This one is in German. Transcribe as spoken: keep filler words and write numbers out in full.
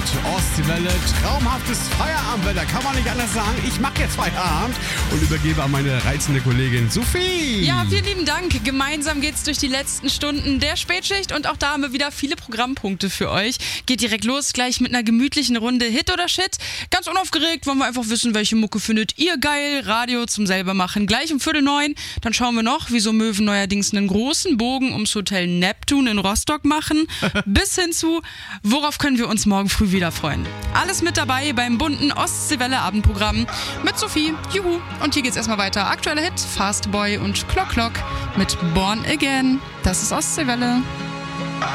hört Ostseewelle, traumhaftes Feierabendwetter, kann man nicht anders sagen. Ich mache jetzt Feierabend und übergebe an meine reizende Kollegin Sophie. Ja, vielen lieben Dank. Gemeinsam geht's durch die letzten Stunden der Spätschicht und auch da haben wir wieder viele Programmpunkte für euch. Geht direkt los, gleich mit einer gemütlichen Runde Hit oder Shit. Ganz unaufgeregt, wollen wir einfach wissen, welche Mucke findet ihr geil. Radio zum selber machen. Gleich um Viertel neun, dann schauen wir noch, wieso Möwen neuerdings einen großen Bogen ums Hotel Neptun in Rostock machen. Bis hin zu, worauf können wir uns morgen früh wieder freuen. Alles mit dabei beim bunten Ostseewelle Abendprogramm mit Sophie. Juhu. Und hier geht's erstmal weiter. Aktueller Hit, Fast Boy und Clock Clock mit Born Again. Das ist Ostseewelle.